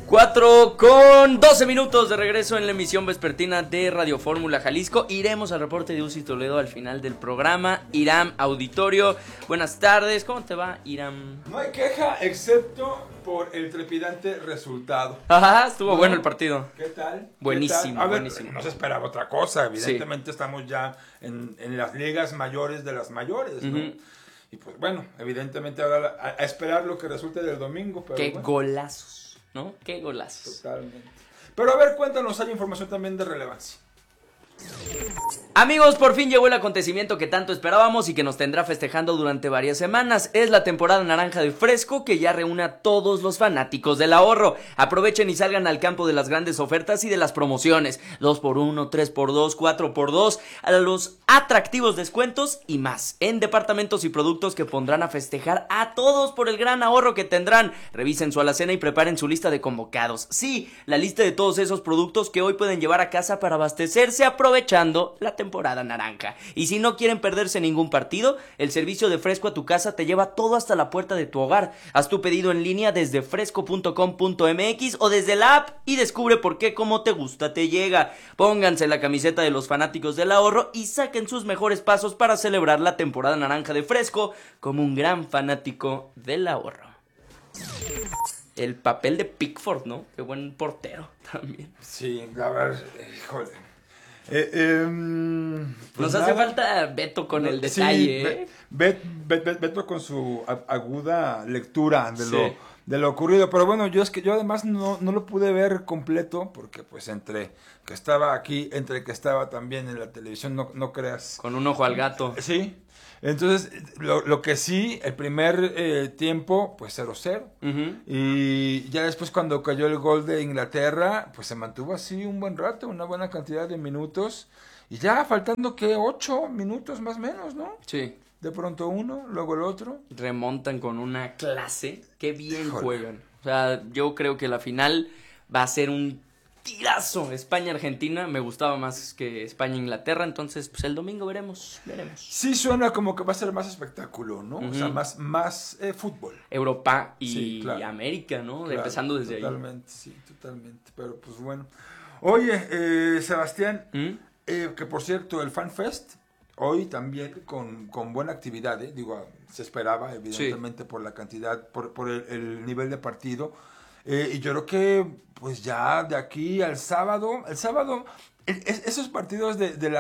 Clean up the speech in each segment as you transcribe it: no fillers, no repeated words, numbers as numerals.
4:12 de regreso en la emisión vespertina de Radio Fórmula Jalisco. Iremos al reporte de Uzi Toledo al final del programa. Iram, auditorio, buenas tardes. ¿Cómo te va, Iram? No hay queja, excepto por el trepidante resultado. Ajá, estuvo bueno el partido. ¿Qué tal? Buenísimo, ¿Qué tal? A ver, buenísimo. no se esperaba otra cosa. Evidentemente estamos ya en las ligas mayores de las mayores, ¿no? Y pues bueno, evidentemente ahora a esperar lo que resulte del domingo. Pero Qué bueno. golazos, ¿no? Qué golazos. Totalmente. Pero a ver, cuéntanos, hay información también de relevancia. Amigos, por fin llegó el acontecimiento que tanto esperábamos y que nos tendrá festejando durante varias semanas. Es la temporada naranja de Fresco, que ya reúne a todos los fanáticos del ahorro. Aprovechen y salgan al campo de las grandes ofertas y de las promociones. 2x1, 3x2, 4x2, a los atractivos descuentos y más. En departamentos y productos que pondrán a festejar a todos por el gran ahorro que tendrán. Revisen su alacena y preparen su lista de convocados. Sí, la lista de todos esos productos que hoy pueden llevar a casa para abastecerse aprovechando la temporada naranja. Y si no quieren perderse ningún partido, el servicio de Fresco a tu casa te lleva todo hasta la puerta de tu hogar. Haz tu pedido en línea desde fresco.com.mx o desde la app y descubre por qué como te gusta te llega. Pónganse la camiseta de los fanáticos del ahorro y saquen sus mejores pasos para celebrar la temporada naranja de Fresco como un gran fanático del ahorro. El papel de Pickford, ¿no? Qué buen portero también. Sí, a ver, híjole. Nos hace falta Beto con el detalle. Sí, Beto con su aguda lectura de lo ocurrido. Pero bueno, yo además no lo pude ver completo porque pues entre que estaba aquí, entre que estaba también en la televisión, no creas. Con un ojo al gato. Sí. Entonces, lo que sí, el primer tiempo, pues 0-0. Y ya después cuando cayó el gol de Inglaterra, pues se mantuvo así un buen rato, una buena cantidad de minutos. Y ya faltando, ¿qué? 8 minutos más o menos, ¿no? Sí. De pronto uno, luego el otro. Remontan con una clase. Qué bien Híjole. juegan. O sea, yo creo que la final va a ser un tirazo. España-Argentina me gustaba más que España-Inglaterra, entonces pues el domingo veremos. Sí suena como que va a ser más espectáculo, ¿no? O sea, más fútbol. Europa y Sí, claro. América, ¿no? Claro, empezando desde ahí. Totalmente, sí, totalmente. Pero pues bueno. Oye, Sebastián, que por cierto, el FanFest hoy también con buena actividad, digo, se esperaba evidentemente por la cantidad, por el nivel de partido. Y yo creo que pues ya de aquí al sábado, esos partidos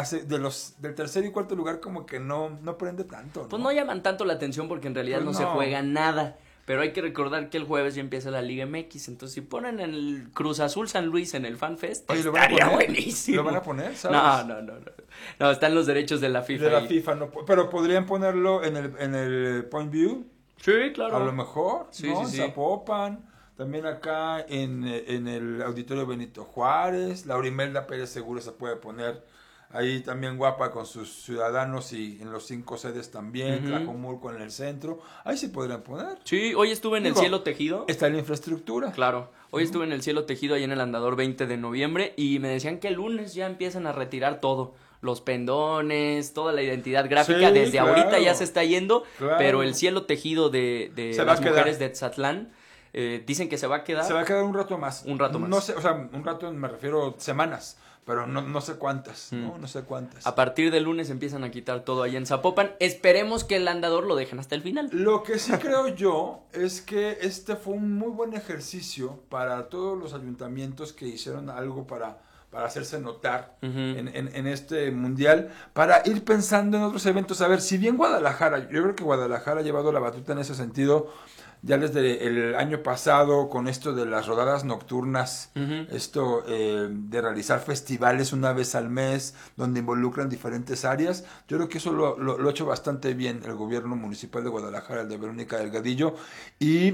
del tercer y cuarto lugar como que no prende tanto, ¿no? Pues no llaman tanto la atención porque en realidad Pues no se juega nada. Pero hay que recordar que el jueves ya empieza la Liga MX. Entonces, si ponen el Cruz Azul San Luis en el FanFest, Oye, estaría buenísimo. ¿Lo van a poner? ¿Sabes? No. No, están los derechos de la FIFA. De la ahí. FIFA, no, pero podrían ponerlo en el Point View. Sí, claro. A lo mejor, Sí, ¿no? sí, sí. Zapopan. También acá en el Auditorio Benito Juárez. Laura Imelda Pérez seguro se puede poner ahí también guapa con sus ciudadanos y en los 5 sedes también. Tlajomulco en el centro. Ahí sí podrían poner. Sí, hoy estuve en el Cielo Tejido. Está la infraestructura. Claro, hoy estuve en el Cielo Tejido ahí en el Andador 20 de noviembre y me decían que el lunes ya empiezan a retirar todo. Los pendones, toda la identidad gráfica, Sí, desde claro. ahorita ya se está yendo, Claro. pero el Cielo Tejido de las mujeres de Tzatlán, dicen que se va a quedar. Se va a quedar un rato más. Un rato más. No sé, o sea, un rato me refiero semanas, pero no sé cuántas, ¿no? No sé cuántas. A partir del lunes empiezan a quitar todo ahí en Zapopan. Esperemos que el Andador lo dejen hasta el final. Lo que sí creo yo es que este fue un muy buen ejercicio para todos los ayuntamientos que hicieron algo para hacerse notar en este mundial, para ir pensando en otros eventos. A ver, si bien Guadalajara, yo creo que Guadalajara ha llevado la batuta en ese sentido ya desde el año pasado con esto de las rodadas nocturnas, esto de realizar festivales una vez al mes donde involucran diferentes áreas. Yo creo que eso lo ha hecho bastante bien el gobierno municipal de Guadalajara, el de Verónica Delgadillo, y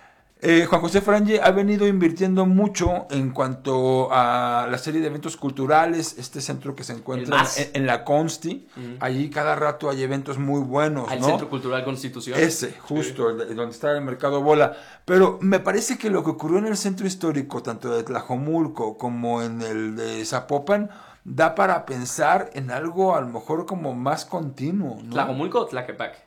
Juan José Frangé ha venido invirtiendo mucho en cuanto a la serie de eventos culturales, este centro que se encuentra en la Consti. Allí cada rato hay eventos muy buenos, Al ¿no? Centro Cultural Constitución. Ese, justo, donde está el Mercado Bola. Pero me parece que lo que ocurrió en el centro histórico, tanto de Tlajomulco como en el de Zapopan, da para pensar en algo a lo mejor como más continuo, ¿no? ¿Tlajomulco o Tlaquepaque?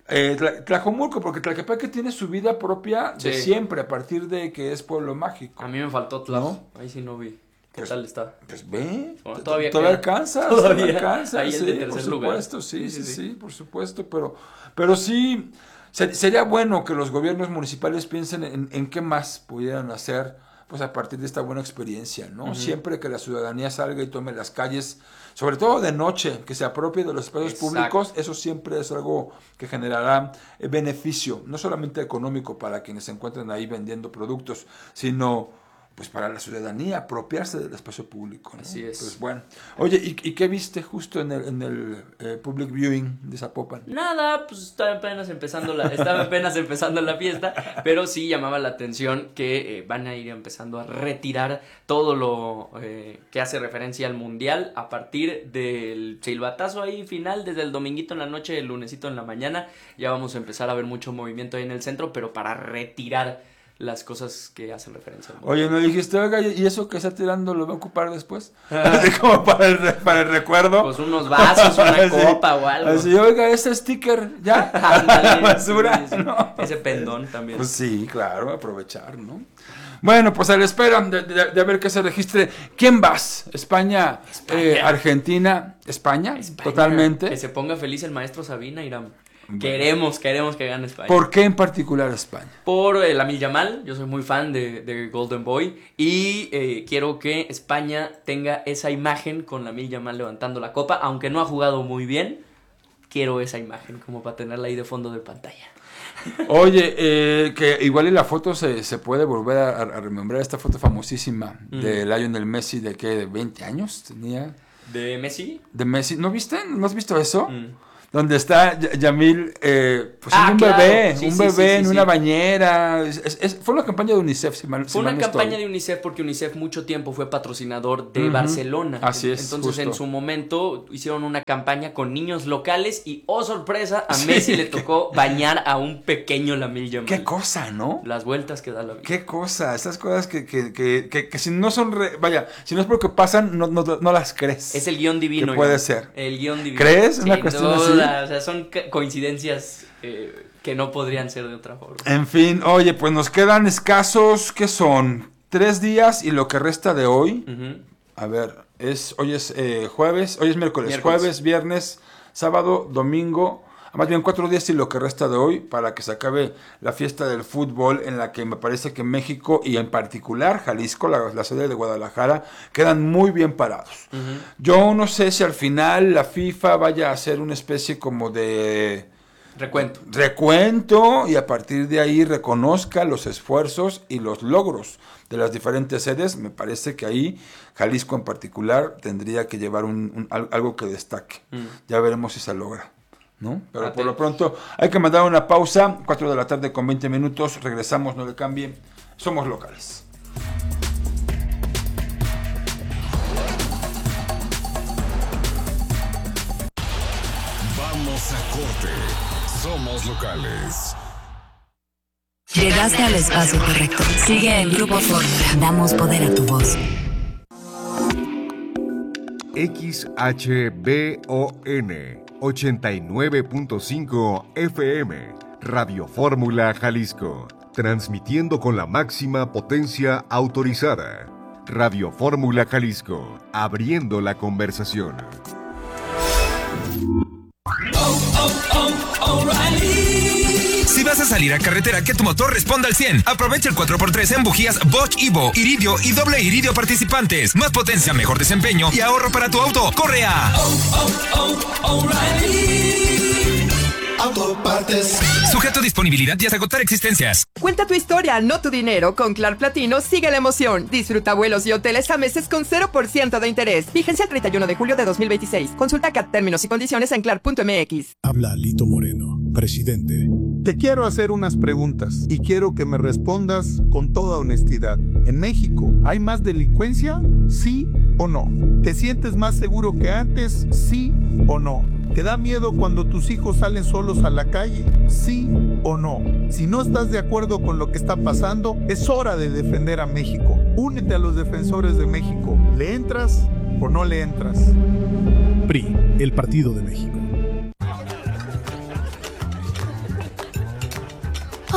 Tlajomulco, porque Tlaquepaque tiene su vida propia de siempre, a partir de que es pueblo mágico. A mí me faltó Tlajo, ahí sí no vi. ¿Qué tal está? Pues ve, bueno, todavía alcanza. Ahí el de tercer lugar. Sí, por supuesto, pero sí, sería bueno que los gobiernos municipales piensen en qué más pudieran hacer, pues a partir de esta buena experiencia, ¿no? Siempre que la ciudadanía salga y tome las calles, sobre todo de noche, que se apropie de los espacios públicos, eso siempre es algo que generará beneficio, no solamente económico para quienes se encuentran ahí vendiendo productos, sino pues para la ciudadanía, apropiarse del espacio público, ¿no? Así es. Pues bueno. Oye, ¿y qué viste justo en el public viewing de Zapopan? Nada, pues estaba apenas empezando la fiesta, pero sí llamaba la atención que van a ir empezando a retirar todo lo que hace referencia al mundial a partir del silbatazo ahí final, desde el dominguito en la noche, el lunesito en la mañana, ya vamos a empezar a ver mucho movimiento ahí en el centro, pero para retirar las cosas que hacen referencia al mundial. Oye, ¿no dijiste, oiga, y eso que está tirando lo va a ocupar después? Así como para el recuerdo. Pues unos vasos, una copa o algo. Así, oiga, ese sticker, ya, ándale, basura, sí. ¿no? Ese pendón también. Pues sí, claro, aprovechar, ¿no? Bueno, pues a la espera de ver qué se registre. ¿Quién vas? ¿España. Argentina, España, totalmente. Que se ponga feliz el maestro Sabina, Irán. Bueno. Queremos que gane España. ¿Por qué en particular España? Por Lamine Yamal, yo soy muy fan de Golden Boy y quiero que España tenga esa imagen con Lamine Yamal levantando la copa, aunque no ha jugado muy bien, quiero esa imagen como para tenerla ahí de fondo de pantalla. Oye, que igual y la foto se puede volver a remembrar, esta foto famosísima de Lionel Messi, ¿de qué? ¿De 20 años tenía? ¿De Messi? ¿De Messi? ¿No viste? ¿No has visto eso? Donde está Yamil, pues un claro. bebé en una bañera. Fue una campaña de UNICEF, Fue una campaña de UNICEF porque UNICEF mucho tiempo fue patrocinador de Barcelona. Así es. Entonces, justo. En su momento hicieron una campaña con niños locales y, oh sorpresa, a Messi le tocó bañar a un pequeño Lamine Yamal. Qué cosa, ¿no? Las vueltas que da la vida. Qué cosa, esas cosas que si no son, si no es porque pasan, no las crees. Es el guión divino. Que puede ser. El guión divino. ¿Crees? Una cuestión así. O sea, son coincidencias que no podrían ser de otra forma. En fin, oye, pues nos quedan escasos, ¿qué son? 3 días y lo que resta de hoy. A ver, hoy es jueves, hoy es miércoles, jueves, viernes, sábado, domingo. Más bien 4 días y lo que resta de hoy para que se acabe la fiesta del fútbol, en la que me parece que México y en particular Jalisco, la sede de Guadalajara, quedan muy bien parados. Yo no sé si al final la FIFA vaya a hacer una especie como de recuento y a partir de ahí reconozca los esfuerzos y los logros de las diferentes sedes. Me parece que ahí Jalisco en particular tendría que llevar algo que destaque. Ya veremos si se logra, ¿no? Pero por lo pronto hay que mandar una pausa. 4 de la tarde con 20 minutos. Regresamos, no le cambie. Somos locales. Vamos a corte. Somos locales. Llegaste al espacio correcto. Sigue en Grupo Fórmula. Damos poder a tu voz. XHBON 89.5 FM, Radio Fórmula Jalisco, transmitiendo con la máxima potencia autorizada. Radio Fórmula Jalisco, abriendo la conversación. Si vas a salir a carretera, que tu motor responda al 100. Aprovecha el 4x3 en bujías Bosch Evo, iridio y doble iridio participantes. Más potencia, mejor desempeño y ahorro para tu auto. ¡Corre a O'Reilly Autopartes! Sujeto a disponibilidad y hasta agotar existencias. Cuenta tu historia, no tu dinero. Con Clar Platino sigue la emoción. Disfruta vuelos y hoteles a meses con 0% de interés. Vigencia el 31 de julio de 2026. Consulta CAT términos y condiciones en clar.mx. Habla Lito Moreno, presidente. Te quiero hacer unas preguntas y quiero que me respondas con toda honestidad. ¿En México hay más delincuencia? ¿Sí o no? ¿Te sientes más seguro que antes? ¿Sí o no? ¿Te da miedo cuando tus hijos salen solos a la calle? ¿Sí o no? Si no estás de acuerdo con lo que está pasando, es hora de defender a México. Únete a los defensores de México. ¿Le entras o no le entras? PRI, el Partido de México.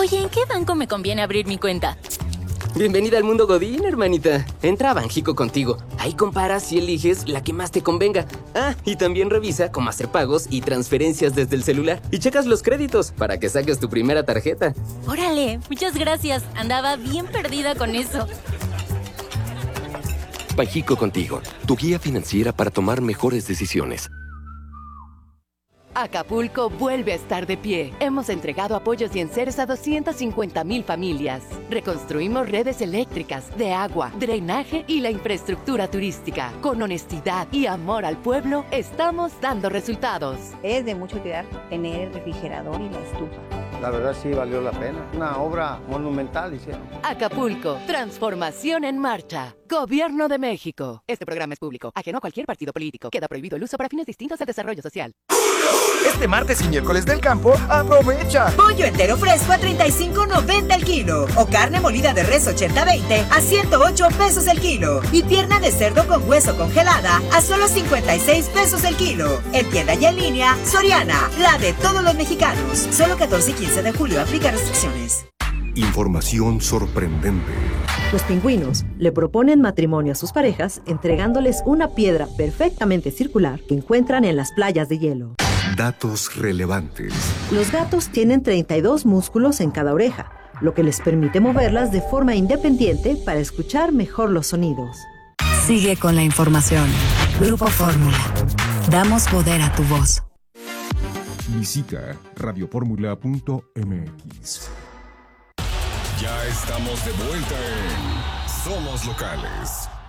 Oye, ¿en qué banco me conviene abrir mi cuenta? Bienvenida al mundo Godín, hermanita. Entra a Banjico contigo. Ahí comparas y eliges la que más te convenga. Ah, y también revisa cómo hacer pagos y transferencias desde el celular. Y checas los créditos para que saques tu primera tarjeta. Órale, muchas gracias. Andaba bien perdida con eso. Banjico contigo, tu guía financiera para tomar mejores decisiones. Acapulco vuelve a estar de pie. Hemos entregado apoyos y enseres a 250,000 familias. Reconstruimos redes eléctricas, de agua, drenaje y la infraestructura turística. Con honestidad y amor al pueblo, estamos dando resultados. Es de mucha utilidad tener el refrigerador y la estufa. La verdad sí valió la pena. Una obra monumental hicieron. Acapulco, transformación en marcha. Gobierno de México. Este programa es público, ajeno a cualquier partido político. Queda prohibido el uso para fines distintos al desarrollo social. Este martes y miércoles del campo, aprovecha. Pollo entero fresco a $35.90 el kilo. O carne molida de res 80-20 a $108 el kilo. Y pierna de cerdo con hueso congelada a solo $56 el kilo. En tienda y en línea, Soriana, la de todos los mexicanos. Solo 14 y 15 de julio, aplica restricciones. Información sorprendente. Los pingüinos le proponen matrimonio a sus parejas entregándoles una piedra perfectamente circular que encuentran en las playas de hielo. Datos relevantes. Los gatos tienen 32 músculos en cada oreja, lo que les permite moverlas de forma independiente para escuchar mejor los sonidos. Sigue con la información. Grupo Fórmula. Damos poder a tu voz. Visita radioformula.mx. Ya estamos de vuelta en Somos Locales.